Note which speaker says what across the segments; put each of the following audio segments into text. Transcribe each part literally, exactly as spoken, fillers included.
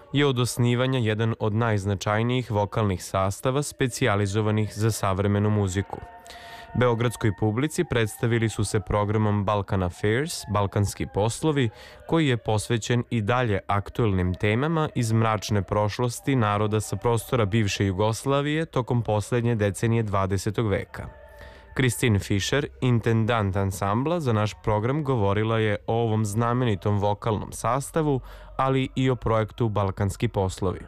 Speaker 1: je od osnivanja jedan od najznačajnijih vokalnih sastava specijalizovanih za savremenu muziku. Beogradskoj publici predstavili su se programom Balkan Affairs, Balkanski poslovi, koji je posvećen i dalje aktuelnim temama iz mračne prošlosti naroda sa prostora bivše Jugoslavije tokom poslednje decenije dvadesetog veka. Christine Fischer, intendant ansambla za naš program, govorila je o ovom znamenitom vokalnom sastavu, ali i o projektu Balkanski poslovi.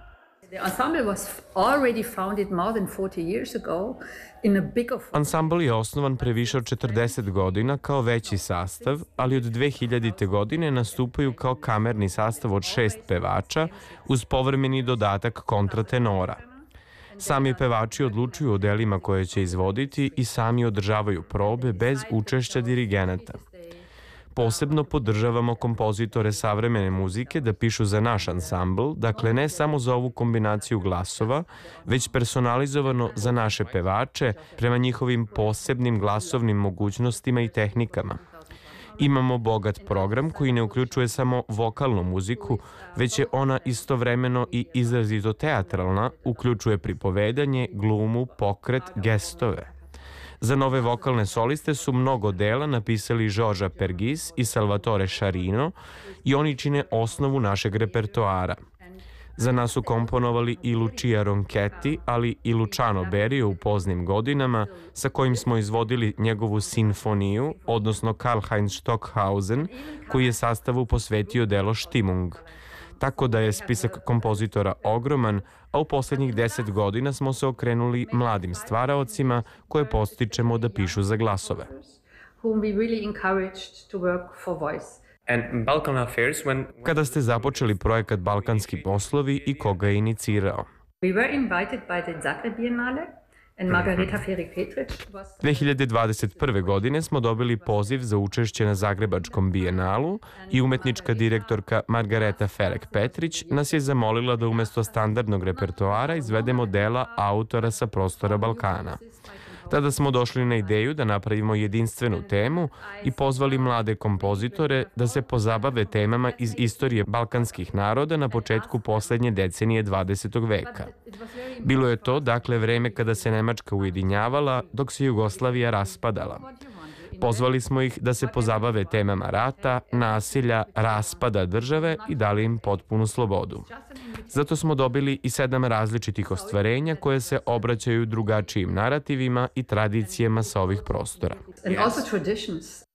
Speaker 1: Ansambl je osnovan pre više od četrdeset godina kao veći sastav, ali od dve hiljadite. godine nastupaju kao kamerni sastav od šest pevača uz povremeni dodatak kontratenora. Sami pevači odlučuju o delima koje će izvoditi i sami održavaju probe bez učešća dirigenata. Posebno podržavamo kompozitore savremene muzike da pišu za naš ansambl, dakle ne samo za ovu kombinaciju glasova, već personalizovano za naše pevače prema njihovim posebnim glasovnim mogućnostima i tehnikama. Imamo bogat program koji ne uključuje samo vokalnu muziku, već je ona istovremeno i izrazito teatralna, uključuje pripovedanje, glumu, pokret, gestove. Za nove vokalne soliste su mnogo dela napisali Žorža Pergis i Salvatore Sciarino i oni čine osnovu našeg repertoara. Za nas su komponovali i Lucia Ronchetti, ali i Luciano Berio u poznim godinama, sa kojim smo izvodili njegovu sinfoniju, odnosno Karl-Heinz Stockhausen, koji je sastavu posvetio delo Stimmung. Tako da je spisak kompozitora ogroman, a u poslednjih deset godina smo se okrenuli mladim stvaraocima koje postičemo da pišu za glasove. Kada ste započeli projekat Balkanski poslovi i koga je inicirao? dve hiljade dvadeset prve. godine smo dobili poziv za učešće na Zagrebačkom bijenalu i umetnička direktorka Margareta Felek-Petrić nas je zamolila da umesto standardnog repertoara izvedemo dela autora sa prostora Balkana. Tada smo došli na ideju da napravimo jedinstvenu temu i pozvali mlade kompozitore da se pozabave temama iz istorije balkanskih naroda na početku poslednje decenije dvadesetog. veka. Bilo je to, dakle, vreme kada se Nemačka ujedinjavala, dok se Jugoslavija raspadala. Pozvali smo ih da se pozabave temama rata, nasilja, raspada države i dali im potpunu slobodu. Zato smo dobili i sedam različitih ostvarenja koje se obraćaju drugačijim narativima i tradicijama sa ovih prostora.